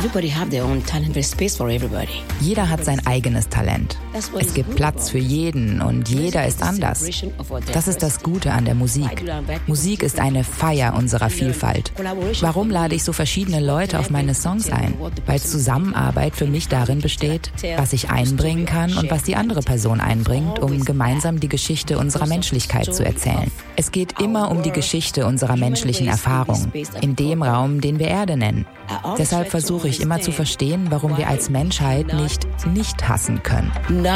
Jeder hat sein eigenes Talent. Es gibt Platz für jeden und jeder ist anders. Das ist das Gute an der Musik. Musik ist eine Feier unserer Vielfalt. Warum lade ich so verschiedene Leute auf meine Songs ein? Weil Zusammenarbeit für mich darin besteht, was ich einbringen kann und was die andere Person einbringt, um gemeinsam die Geschichte unserer Menschlichkeit zu erzählen. Es geht immer um die Geschichte unserer menschlichen Erfahrung, in dem Raum, den wir Erde nennen. Deshalb versuche ich immer zu verstehen, warum wir als Menschheit nicht hassen können.